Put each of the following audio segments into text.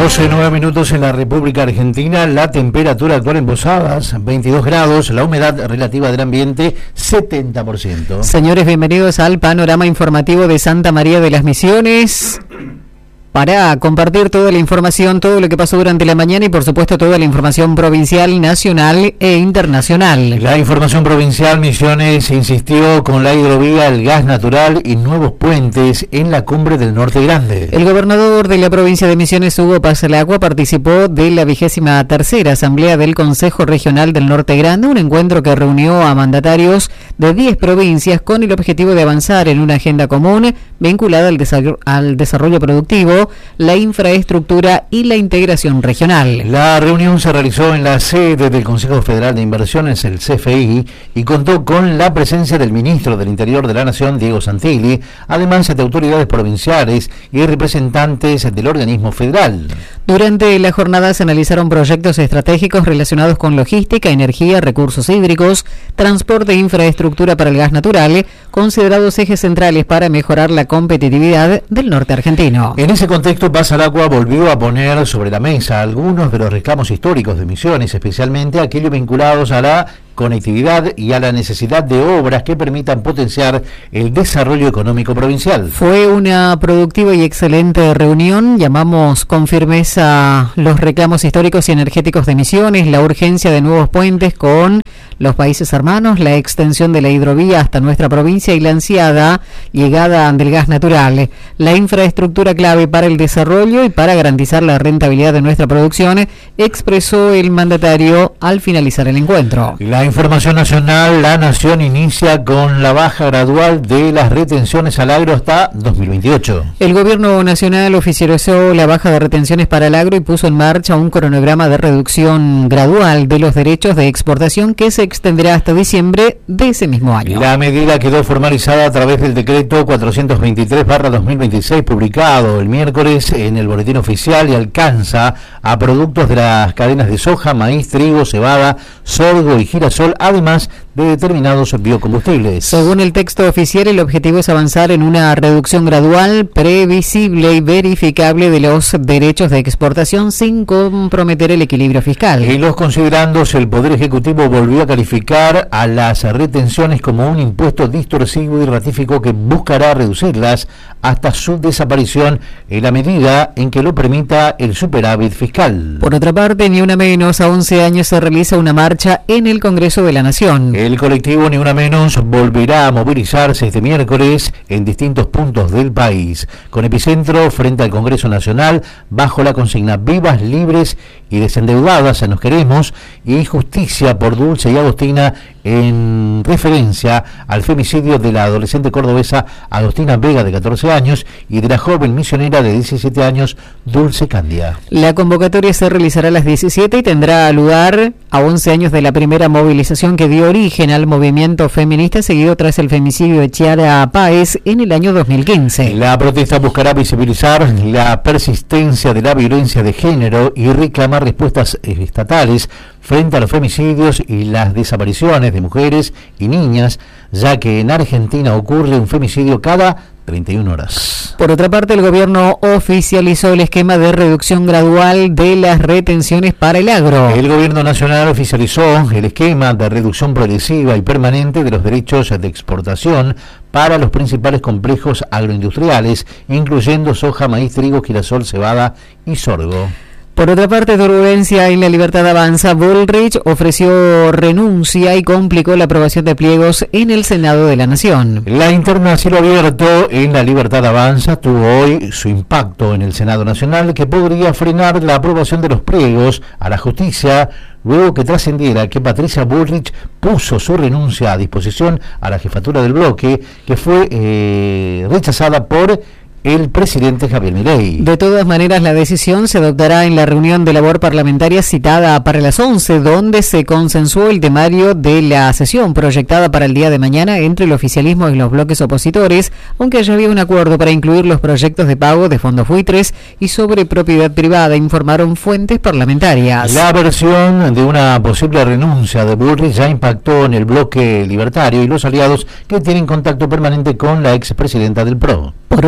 12:09 en la República Argentina. La temperatura actual en Posadas, 22 grados. La humedad relativa del ambiente, 70%. Señores, bienvenidos al panorama informativo de Santa María de las Misiones. Para compartir toda la información, todo lo que pasó durante la mañana y por supuesto toda la información provincial, nacional e internacional. La información provincial, Misiones insistió con la hidrovía, el gas natural y nuevos puentes en la cumbre del Norte Grande. El gobernador de la provincia de Misiones, Hugo Pasalacqua, participó de la 23ª Asamblea del Consejo Regional del Norte Grande, un encuentro que reunió a mandatarios de 10 provincias con el objetivo de avanzar en una agenda común vinculada al desarrollo productivo, la infraestructura y la integración regional. La reunión se realizó en la sede del Consejo Federal de Inversiones, el CFI, y contó con la presencia del ministro del Interior de la Nación, Diego Santilli, además de autoridades provinciales y representantes del organismo federal. Durante la jornada se analizaron proyectos estratégicos relacionados con logística, energía, recursos hídricos, transporte e infraestructura para el gas natural, considerados ejes centrales para mejorar la competitividad del norte argentino. En ese contexto, Pasalacqua volvió a poner sobre la mesa algunos de los reclamos históricos de Misiones, especialmente aquellos vinculados a la conectividad y a la necesidad de obras que permitan potenciar el desarrollo económico provincial. Fue una productiva y excelente reunión. Llamamos con firmeza los reclamos históricos y energéticos de Misiones, la urgencia de nuevos puentes con los países hermanos, la extensión de la hidrovía hasta nuestra provincia y la ansiada llegada del gas natural, la infraestructura clave para el desarrollo y para garantizar la rentabilidad de nuestra producción, expresó el mandatario al finalizar el encuentro. La información nacional, la Nación inicia con la baja gradual de las retenciones al agro hasta 2028. El gobierno nacional oficializó la baja de retenciones para el agro y puso en marcha un cronograma de reducción gradual de los derechos de exportación que se extenderá hasta diciembre de ese mismo año. La medida quedó formalizada a través del decreto 423/2026 publicado el miércoles en el Boletín Oficial y alcanza a productos de las cadenas de soja, maíz, trigo, cebada, sorgo y girasol, además de determinados biocombustibles. Según el texto oficial, el objetivo es avanzar en una reducción gradual, previsible y verificable de los derechos de exportación sin comprometer el equilibrio fiscal. En los considerandos, el Poder Ejecutivo volvió a calificar a las retenciones como un impuesto distorsivo y ratificó que buscará reducirlas hasta su desaparición en la medida en que lo permita el superávit fiscal. Por otra parte, Ni Una Menos, a 11 años se realiza una marcha en el Congreso de la Nación. El colectivo Ni Una Menos volverá a movilizarse este miércoles en distintos puntos del país, con epicentro frente al Congreso Nacional, bajo la consigna Vivas, Libres y Desendeudadas, nos queremos, y Justicia por Dulce y Agostina, en referencia al femicidio de la adolescente cordobesa Agostina Vega, de 14 años, y de la joven misionera de 17 años, Dulce Candia. La convocatoria se realizará a las 17 y tendrá lugar a 11 años de la primera movilización que dio origen al movimiento feminista seguido tras el femicidio de Chiara Páez en el año 2015. La protesta buscará visibilizar la persistencia de la violencia de género y reclamar respuestas estatales frente a los femicidios y las desapariciones de mujeres y niñas, ya que en Argentina ocurre un femicidio cada 31 horas. Por otra parte, el gobierno oficializó el esquema de reducción gradual de las retenciones para el agro. El gobierno nacional oficializó el esquema de reducción progresiva y permanente de los derechos de exportación para los principales complejos agroindustriales, incluyendo soja, maíz, trigo, girasol, cebada y sorgo. Por otra parte, turbulencia en La Libertad Avanza. Bullrich ofreció renuncia y complicó la aprobación de pliegos en el Senado de la Nación. La interna a cielo abierto en La Libertad Avanza tuvo hoy su impacto en el Senado Nacional, que podría frenar la aprobación de los pliegos a la justicia, luego que trascendiera que Patricia Bullrich puso su renuncia a disposición a la jefatura del bloque, que fue rechazada por el presidente Javier Milei. De todas maneras, la decisión se adoptará en la reunión de labor parlamentaria citada para las 11, donde se consensuó el temario de la sesión proyectada para el día de mañana entre el oficialismo y los bloques opositores, aunque ya había un acuerdo para incluir los proyectos de pago de fondos buitres y sobre propiedad privada, informaron fuentes parlamentarias. La versión de una posible renuncia de Bullrich ya impactó en el bloque libertario y los aliados que tienen contacto permanente con la expresidenta del PRO. Por otra parte,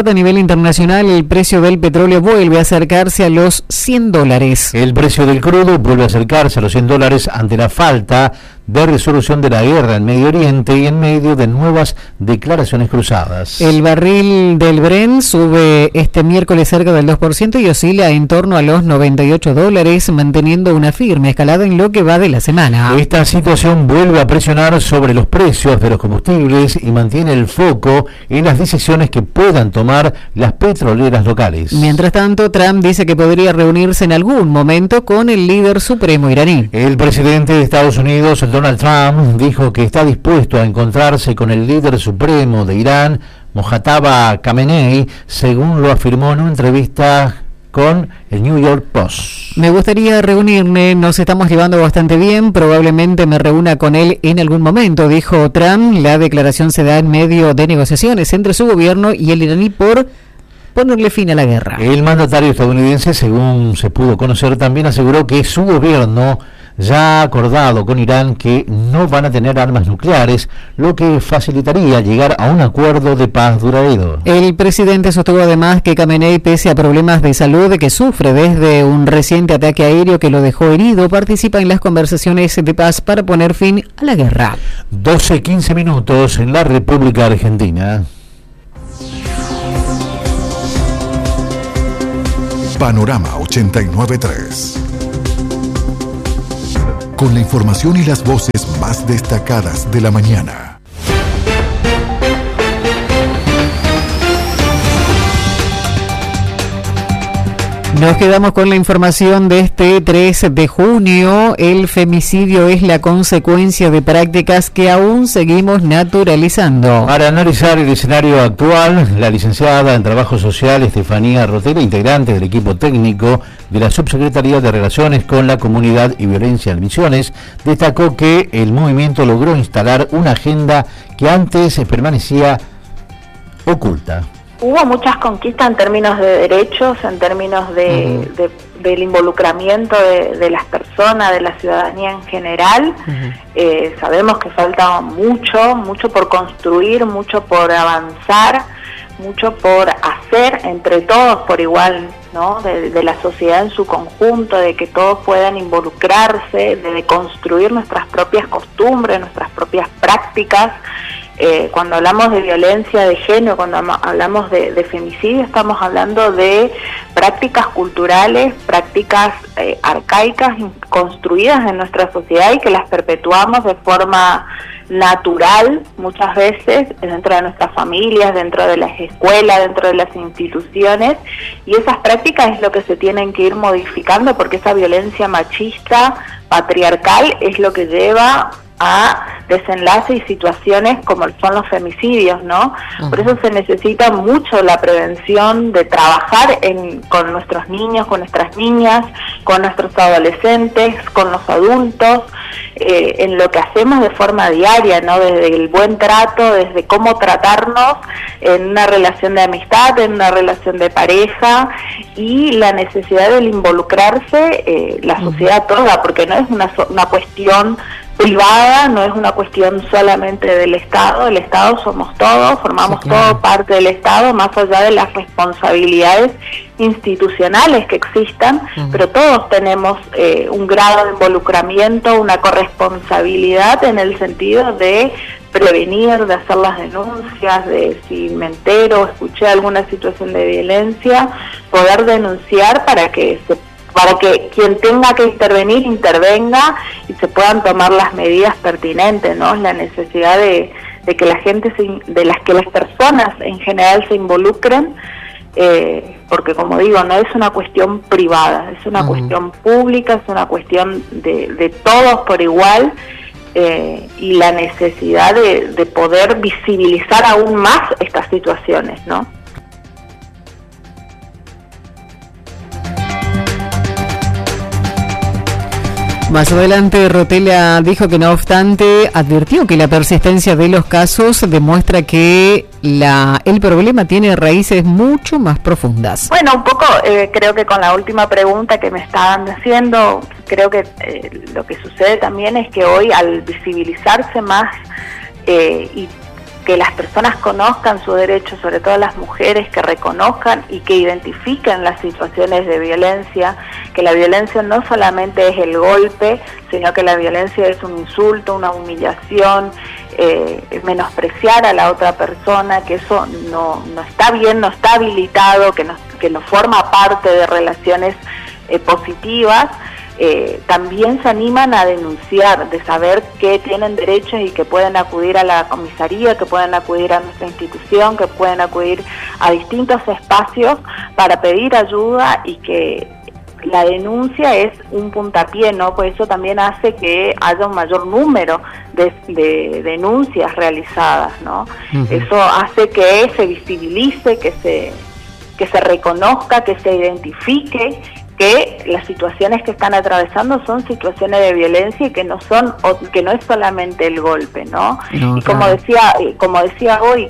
parte, a nivel internacional, el precio del petróleo vuelve a acercarse a los $100. El precio del crudo vuelve a acercarse a los $100 ante la falta de resolución de la guerra en Medio Oriente y en medio de nuevas declaraciones cruzadas. El barril del Brent sube este miércoles cerca del 2% y oscila en torno a los $98, manteniendo una firme escalada en lo que va de la semana. Esta situación vuelve a presionar sobre los precios de los combustibles y mantiene el foco en las decisiones que puedan tomar las petroleras locales. Mientras tanto, Trump dice que podría reunirse en algún momento con el líder supremo iraní. El presidente de Estados Unidos, Donald Trump, dijo que está dispuesto a encontrarse con el líder supremo de Irán, Mojtaba Khamenei, según lo afirmó en una entrevista con el New York Post. Me gustaría reunirme, nos estamos llevando bastante bien, probablemente me reúna con él en algún momento, dijo Trump. La declaración se da en medio de negociaciones entre su gobierno y el iraní por ponerle fin a la guerra. El mandatario estadounidense, según se pudo conocer, también aseguró que su gobierno ya ha acordado con Irán que no van a tener armas nucleares, lo que facilitaría llegar a un acuerdo de paz duradero. El presidente sostuvo además que Khamenei, pese a problemas de salud que sufre desde un reciente ataque aéreo que lo dejó herido, participa en las conversaciones de paz para poner fin a la guerra. 12:15 minutos en la República Argentina. Panorama 89.3. Con la información y las voces más destacadas de la mañana. Nos quedamos con la información de este 3 de junio. El femicidio es la consecuencia de prácticas que aún seguimos naturalizando. Para analizar el escenario actual, la licenciada en Trabajo Social Estefanía Rotera, integrante del equipo técnico de la Subsecretaría de Relaciones con la Comunidad y Violencia en Misiones, destacó que el movimiento logró instalar una agenda que antes permanecía oculta. Hubo muchas conquistas en términos de derechos, en términos del involucramiento de las personas, de la ciudadanía en general. Sabemos que falta mucho por construir, mucho por avanzar, mucho por hacer entre todos por igual, ¿no? De la sociedad en su conjunto, de que todos puedan involucrarse, de construir nuestras propias costumbres, nuestras propias prácticas. Cuando hablamos de violencia de género, cuando hablamos de femicidio, estamos hablando de prácticas culturales, prácticas arcaicas construidas en nuestra sociedad y que las perpetuamos de forma natural muchas veces dentro de nuestras familias, dentro de las escuelas, dentro de las instituciones, y esas prácticas es lo que se tienen que ir modificando, porque esa violencia machista, patriarcal, es lo que lleva a desenlace y situaciones como son los femicidios, ¿no? Por eso se necesita mucho la prevención, de trabajar con nuestros niños, con nuestras niñas, con nuestros adolescentes, con los adultos, en lo que hacemos de forma diaria, ¿no? Desde el buen trato, desde cómo tratarnos en una relación de amistad, en una relación de pareja, y la necesidad de involucrarse la sociedad toda, porque no es una cuestión privada, no es una cuestión solamente del Estado. El Estado somos todos, formamos todo parte del Estado, más allá de las responsabilidades institucionales que existan, pero todos tenemos un grado de involucramiento, una corresponsabilidad en el sentido de prevenir, de hacer las denuncias, de si me entero, escuché alguna situación de violencia, poder denunciar para que quien tenga que intervenir, intervenga y se puedan tomar las medidas pertinentes, ¿no? La necesidad de que la gente, de las que las personas en general se involucren, porque como digo, no es una cuestión privada, es una cuestión pública, es una cuestión de todos por igual, y la necesidad de poder visibilizar aún más estas situaciones, ¿no? Más adelante, Rotella dijo que, no obstante, advirtió que la persistencia de los casos demuestra que el problema tiene raíces mucho más profundas. Bueno, un poco creo que con la última pregunta que me estaban haciendo, creo que lo que sucede también es que hoy, al visibilizarse más y que las personas conozcan sus derechos, sobre todo las mujeres, que reconozcan y que identifiquen las situaciones de violencia, que la violencia no solamente es el golpe, sino que la violencia es un insulto, una humillación, menospreciar a la otra persona, que eso no está bien, no está habilitado, que no forma parte de relaciones positivas. También se animan a denunciar, de saber que tienen derechos y que pueden acudir a la comisaría, que pueden acudir a nuestra institución, que pueden acudir a distintos espacios para pedir ayuda, y que la denuncia es un puntapié, ¿no? Pues eso también hace que haya un mayor número de denuncias realizadas, ¿no? Eso hace que se visibilice, que se reconozca, que se identifique que las situaciones que están atravesando son situaciones de violencia y que no es solamente el golpe, ¿no? Y como decía hoy,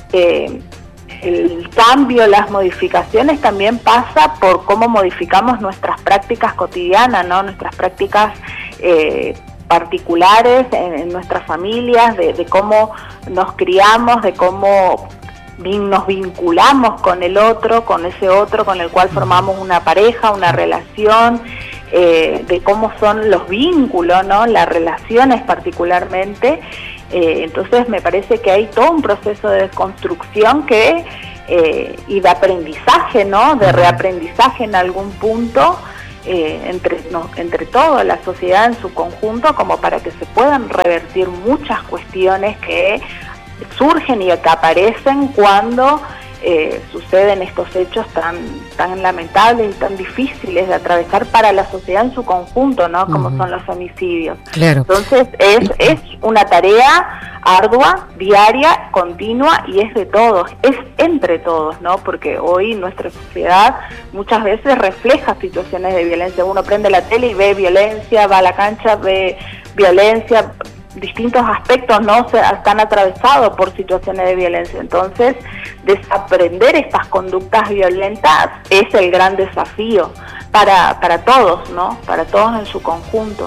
el cambio, las modificaciones también pasa por cómo modificamos nuestras prácticas cotidianas, ¿no? Nuestras prácticas particulares en nuestras familias, de cómo nos criamos, de cómo nos vinculamos con el otro, con ese otro con el cual formamos una pareja, una relación, de cómo son los vínculos, ¿no? Las relaciones particularmente. Entonces me parece que hay todo un proceso de desconstrucción y de aprendizaje, ¿no? De reaprendizaje en algún punto, entre toda la sociedad en su conjunto, como para que se puedan revertir muchas cuestiones que surgen y que aparecen cuando suceden estos hechos tan lamentables y tan difíciles de atravesar para la sociedad en su conjunto, ¿no? Como son los homicidios. Claro. Entonces es una tarea ardua, diaria, continua, y es de todos, es entre todos, ¿no? Porque hoy nuestra sociedad muchas veces refleja situaciones de violencia. Uno prende la tele y ve violencia, va a la cancha, ve violencia, distintos aspectos no están atravesados por situaciones de violencia. Entonces, desaprender estas conductas violentas es el gran desafío para todos, ¿no? Para todos en su conjunto.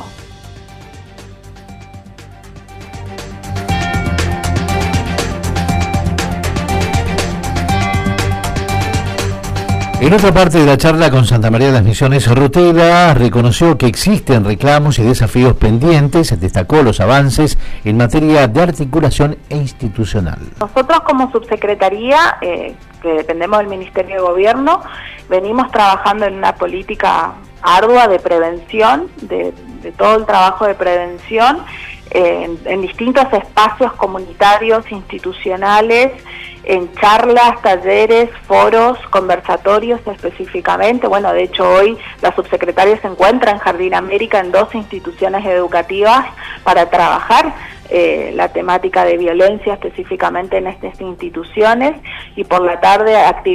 En otra parte de la charla con Santa María de las Misiones, Rutela reconoció que existen reclamos y desafíos pendientes, destacó los avances en materia de articulación institucional. Nosotros como subsecretaría, que dependemos del Ministerio de Gobierno, venimos trabajando en una política ardua de prevención, de todo el trabajo de prevención, en distintos espacios comunitarios, institucionales, en charlas, talleres, foros, conversatorios específicamente. Bueno, de hecho hoy la subsecretaria se encuentra en Jardín América en 2 instituciones educativas para trabajar la temática de violencia específicamente en estas instituciones, y por la tarde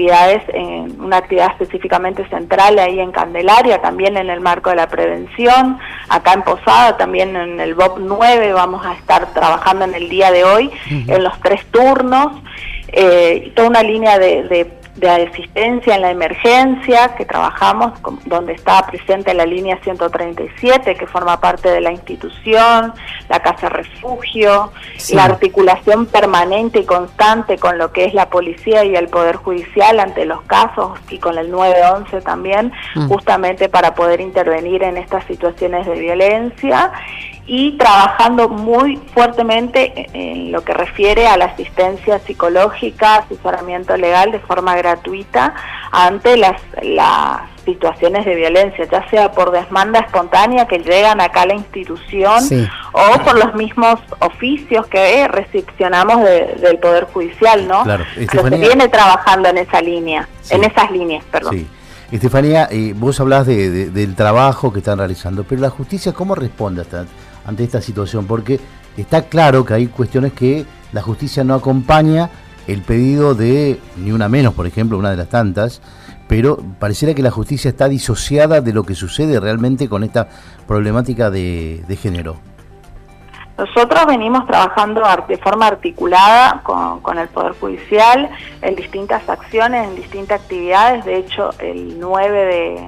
una actividad específicamente central ahí en Candelaria, también en el marco de la prevención. Acá en Posada, también en el BOP 9, vamos a estar trabajando en el día de hoy en los 3 turnos. Toda una línea de asistencia en la emergencia que trabajamos, donde está presente la línea 137, que forma parte de la institución, la casa refugio, sí, la articulación permanente y constante con lo que es la policía y el Poder Judicial ante los casos, y con el 911 también, justamente para poder intervenir en estas situaciones de violencia, y trabajando muy fuertemente en lo que refiere a la asistencia psicológica, asesoramiento legal de forma gratuita ante las situaciones de violencia, ya sea por demanda espontánea que llegan acá a la institución, sí, o por los mismos oficios que recepcionamos del Poder Judicial, ¿no? Claro. Pero se viene trabajando en esa línea, sí, en esas líneas, perdón. Sí. Estefanía, vos hablás del trabajo que están realizando, pero la justicia, ¿cómo responde ante esta situación? Porque está claro que hay cuestiones que la justicia no acompaña el pedido de Ni Una Menos, por ejemplo, una de las tantas, pero pareciera que la justicia está disociada de lo que sucede realmente con esta problemática de género. Nosotros venimos trabajando de forma articulada con el Poder Judicial en distintas acciones, en distintas actividades. De hecho, el 9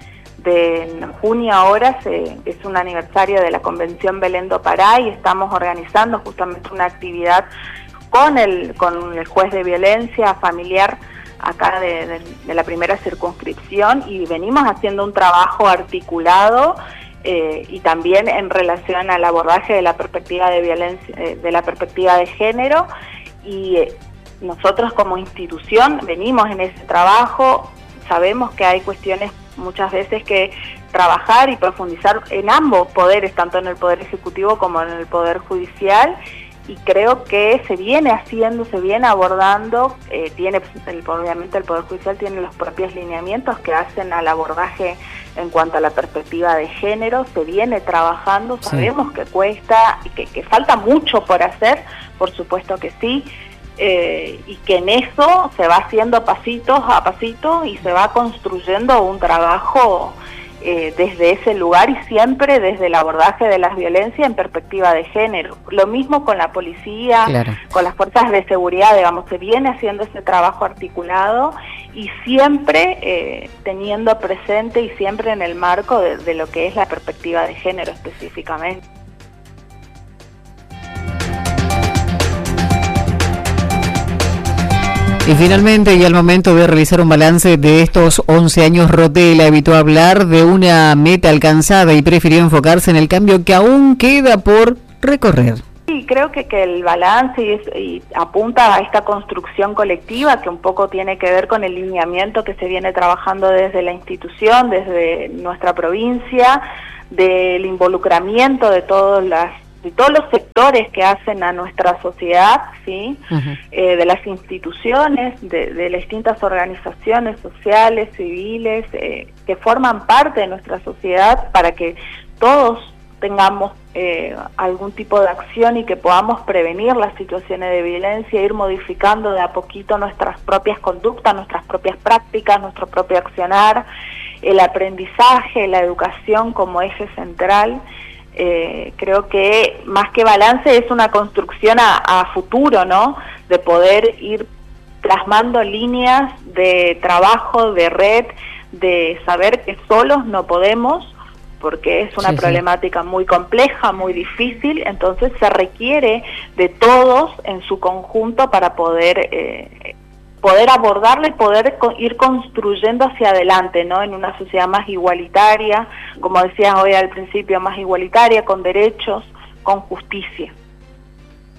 de junio ahora es un aniversario de la Convención Belén do Pará, y estamos organizando justamente una actividad con el juez de violencia familiar acá de la primera circunscripción, y venimos haciendo un trabajo articulado y también en relación al abordaje de la perspectiva de violencia, de la perspectiva de género, y nosotros como institución venimos en ese trabajo. Sabemos que hay cuestiones muchas veces que trabajar y profundizar en ambos poderes, tanto en el Poder Ejecutivo como en el Poder Judicial, y creo que se viene haciendo, se viene abordando. Obviamente el Poder Judicial tiene los propios lineamientos que hacen al abordaje en cuanto a la perspectiva de género, se viene trabajando, sabemos que cuesta y que falta mucho por hacer, por supuesto que sí, y que en eso se va haciendo pasitos a pasito y se va construyendo un trabajo desde ese lugar, y siempre desde el abordaje de las violencias en perspectiva de género. Lo mismo con la policía, claro, con las fuerzas de seguridad, digamos, se viene haciendo ese trabajo articulado y siempre teniendo presente y siempre en el marco de lo que es la perspectiva de género específicamente. Y finalmente, ya al momento de realizar un balance de estos 11 años, Rotela evitó hablar de una meta alcanzada y prefirió enfocarse en el cambio que aún queda por recorrer. Sí, creo que el balance y apunta a esta construcción colectiva que un poco tiene que ver con el lineamiento que se viene trabajando desde la institución, desde nuestra provincia, del involucramiento de todos los sectores que hacen a nuestra sociedad, ¿sí? De las instituciones, de las distintas organizaciones sociales, civiles, que forman parte de nuestra sociedad, para que todos tengamos algún tipo de acción y que podamos prevenir las situaciones de violencia, ir modificando de a poquito nuestras propias conductas, nuestras propias prácticas, nuestro propio accionar, el aprendizaje, la educación como eje central. Creo que más que balance es una construcción a futuro, ¿no? De poder ir plasmando líneas de trabajo, de red, de saber que solos no podemos, porque es una problemática muy compleja, muy difícil, entonces se requiere de todos en su conjunto para poder abordarla y poder ir construyendo hacia adelante, ¿no? En una sociedad más igualitaria, como decías hoy al principio, más igualitaria, con derechos, con justicia.